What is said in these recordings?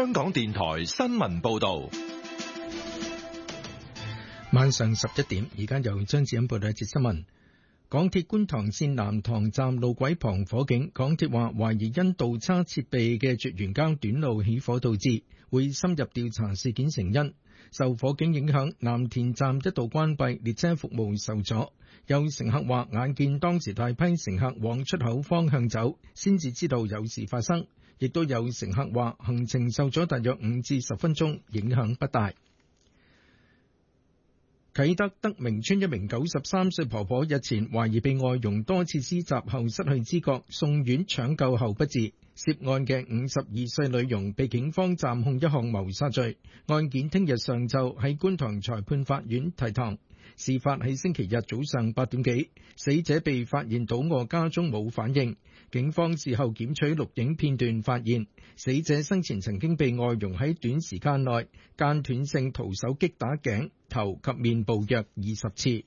香港電台新聞報道。 晚上11點，而家由張子欣報道一節新聞。港鐵觀塘線南塘站路軌旁火警，港鐵話懷疑因倒叉設備嘅絕緣膠短路起火導致，會深入調查事件成因。受火警影響，藍田站一度關閉，列車服務受阻。有乘客話眼見當時大批乘客往出口方向走，先至知道有事發生。亦都有乘客話行程受咗大約5至10分鐘，影響不大。啟德德明村一名93歲婆婆日前懷疑被外傭多次施襲後失去知覺，送院搶救後不治。涉案嘅52歲女傭被警方暫控一項謀殺罪，案件聽日上晝喺觀塘裁判法院提堂。事發喺星期日早上8點幾，死者被發現倒卧家中冇反應。警方事後檢取錄影片段，發現死者生前曾經被外傭喺短時間內間斷性徒手擊打頸、頭及面部約20次。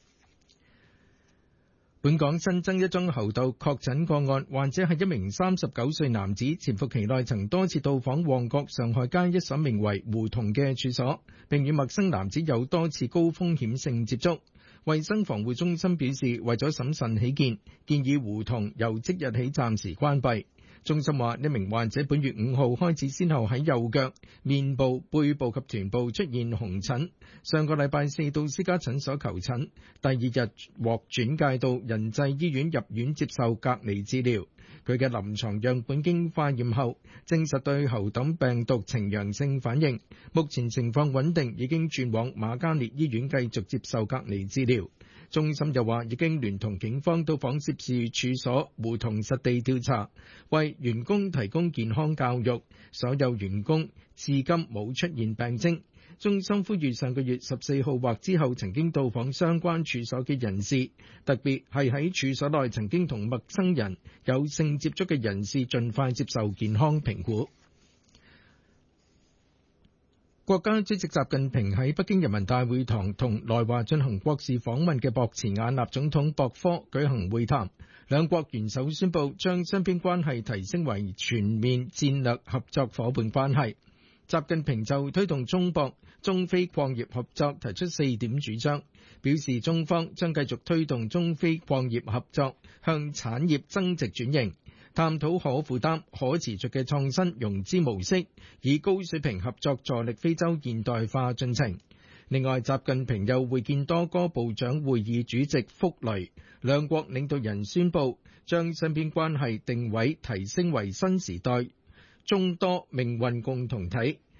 本港新增一宗猴痘確診個案，患者係一名39歲男子，潛伏期內曾多次到訪旺角上海街一所名為胡同嘅處所，並與陌生男子有多次高風險性接觸。衛生防護中心表示，為咗審慎起見，建議胡同由即日起暫時關閉。中心話，呢名患者本月5號開始先後喺右腳、面部、背部及臀部出現紅疹，上個禮拜4到私家診所求診，第二日獲轉介到仁濟醫院入院接受隔離治療。佢嘅臨床樣本經化驗後，證實對猴痘病毒呈陽性反應，目前情況穩定，已經轉往瑪嘉烈醫院繼續接受隔離治療。中心又話已經聯同警方到訪涉事處所胡同實地調查，為員工提供健康教育，所有員工至今冇出現病徵。中心呼籲上個月14號或之後曾經到訪相關處所嘅人士，特別係喺處所內曾經同陌生人有性接觸嘅人士，盡快接受健康評估。國家主席習近平喺北京人民大會堂同來華進行國事訪問嘅博茨瓦納總統博科舉行會談，兩國元首宣布將雙邊關係提升為全面戰略合作夥伴關係。習近平就推動中博、中非礦業合作提出4點主張，表示中方將繼續推動中非礦業合作向產業增值轉型，探討可負擔、可持續嘅創新融資模式，以高水平合作助力非洲現代化進程。另外，習近平又會見多哥部長會議主席福雷，兩國領導人宣布將雙邊關係定位提升為新時代中多命運共同體。